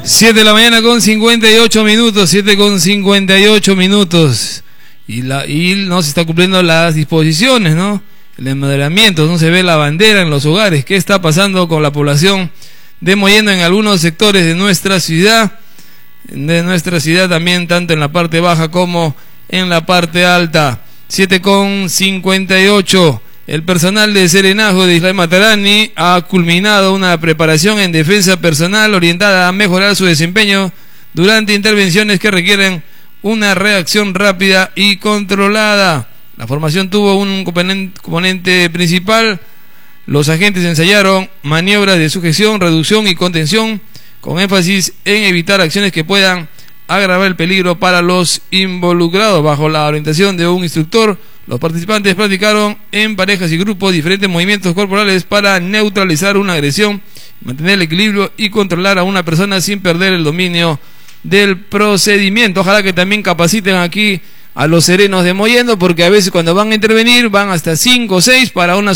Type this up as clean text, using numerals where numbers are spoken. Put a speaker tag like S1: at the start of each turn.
S1: 7 de la mañana con 58 minutos, 7 con 58 minutos. Y no se está cumpliendo las disposiciones, ¿no? El empoderamiento, no se ve la bandera en los hogares. ¿Qué está pasando con la población de Mollendo en algunos sectores de nuestra ciudad? También, tanto en la parte baja como en la parte alta. 7 con 58. El personal de Serenazgo de Isla Matarani ha culminado una preparación en defensa personal orientada a mejorar su desempeño durante intervenciones que requieren una reacción rápida y controlada. La formación tuvo un componente principal. Los agentes ensayaron maniobras de sujeción, reducción y contención, con énfasis en evitar acciones que puedan agravar el peligro para los involucrados. Bajo la orientación de un instructor, los participantes practicaron en parejas y grupos diferentes movimientos corporales para neutralizar una agresión, mantener el equilibrio y controlar a una persona sin perder el dominio del procedimiento. Ojalá que también capaciten aquí a los serenos de Mollendo, porque a veces cuando van a intervenir van hasta 5 o 6 para una